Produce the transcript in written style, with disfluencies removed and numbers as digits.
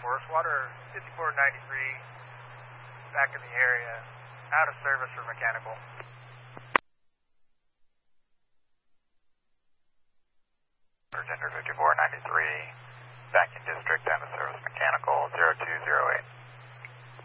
Forest Water 5493, back in the area, out of service for mechanical. Gender 5493, back in district, out of service mechanical,